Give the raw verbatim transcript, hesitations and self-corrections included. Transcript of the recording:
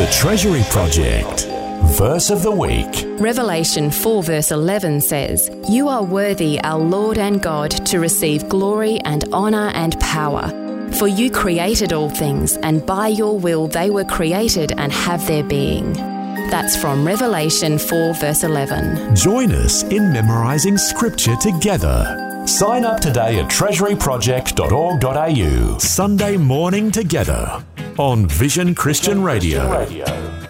The Treasury Project. Verse of the Week. Revelation four verse eleven says, "You are worthy, our Lord and God, to receive glory and honour and power. For you created all things, and by your will they were created and have their being." That's from Revelation four verse eleven. Join us in memorising Scripture together. Sign up today at treasury project dot org dot a u. Sunday morning together on Vision Christian Radio.